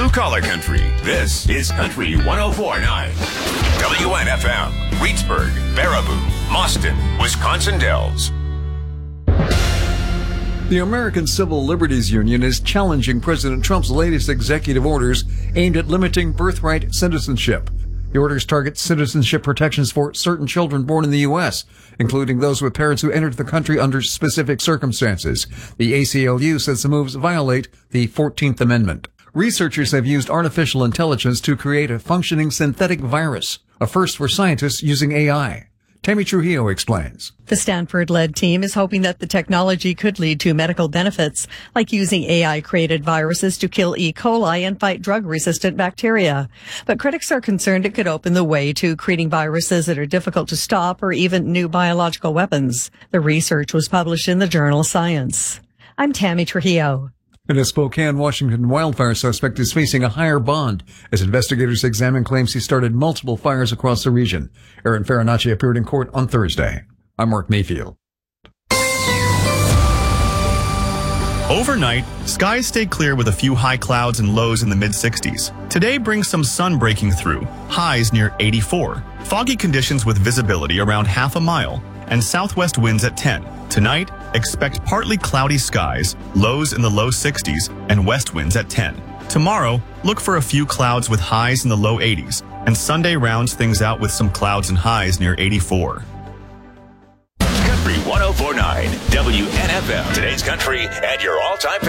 Blue-collar country. This is Country 104.9. WNFM, Reedsburg, Baraboo, Mauston, Wisconsin Dells. The American Civil Liberties Union is challenging President Trump's latest executive orders aimed at limiting birthright citizenship. The orders target citizenship protections for certain children born in the U.S., including those with parents who entered the country under specific circumstances. The ACLU says the moves violate the 14th Amendment. Researchers have used artificial intelligence to create a functioning synthetic virus, a first for scientists using AI. Tammy Trujillo explains. The Stanford-led team is hoping that the technology could lead to medical benefits, like using AI-created viruses to kill E. coli and fight drug-resistant bacteria. But critics are concerned it could open the way to creating viruses that are difficult to stop or even new biological weapons. The research was published in the journal Science. I'm Tammy Trujillo. And a Spokane, Washington wildfire suspect is facing a higher bond as investigators examine claims he started multiple fires across the region. Aaron Farinacci appeared in court on Thursday. I'm Mark Mayfield. Overnight, skies stay clear with a few high clouds and lows in the mid-60s. Today brings some sun breaking through, highs near 84. Foggy conditions with visibility around half a mile, and southwest winds at 10. Tonight, expect partly cloudy skies, lows in the low 60s, and west winds at 10. Tomorrow, look for a few clouds with highs in the low 80s, and Sunday rounds things out with some clouds and highs near 84. Country 104.9 WNFM. Today's country and your all-time